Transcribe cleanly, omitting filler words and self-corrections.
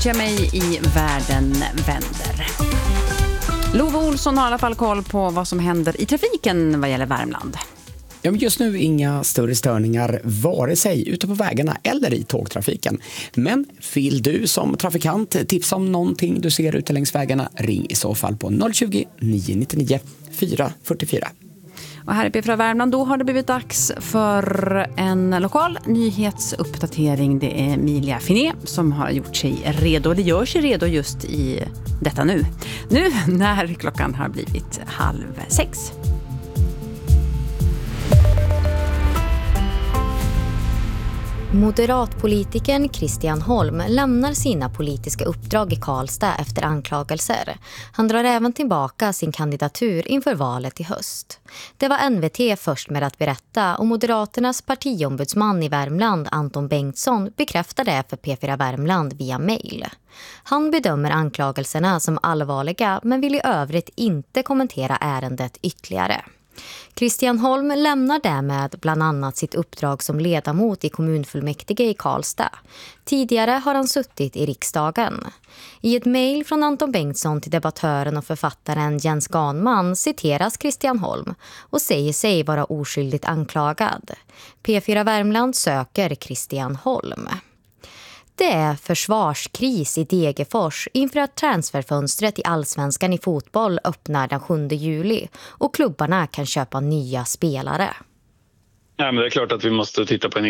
Jag mig i världen vänder. Love Olsson har i alla fall koll på vad som händer i trafiken vad gäller Värmland. Ja, just nu inga större störningar vare sig ute på vägarna eller i tågtrafiken. Men vill du som trafikant tipsa om någonting du ser ute längs vägarna, ring i så fall på 020 999 444. Och här i P4 Värmland då har det blivit dags för en lokal nyhetsuppdatering. Det är Emilia Finé som har gjort sig redo. Det gör sig redo just i detta nu. Nu när klockan har blivit 5:30. Moderatpolitikern Christian Holm lämnar sina politiska uppdrag i Karlstad efter anklagelser. Han drar även tillbaka sin kandidatur inför valet i höst. Det var NVT först med att berätta och Moderaternas partiombudsman i Värmland Anton Bengtsson bekräftade det för P4 Värmland via mejl. Han bedömer anklagelserna som allvarliga men vill i övrigt inte kommentera ärendet ytterligare. Christian Holm lämnar därmed bland annat sitt uppdrag som ledamot i kommunfullmäktige i Karlstad. Tidigare har han suttit i riksdagen. I ett mejl från Anton Bengtsson till debattören och författaren Jens Ganman citeras Christian Holm och säger sig vara oskyldigt anklagad. P4 Värmland söker Christian Holm. Det är försvarskris i Degerfors inför att transferfönstret i Allsvenskan i fotboll öppnar den 7 juli och klubbarna kan köpa nya spelare. Ja, men det är klart att vi måste titta på en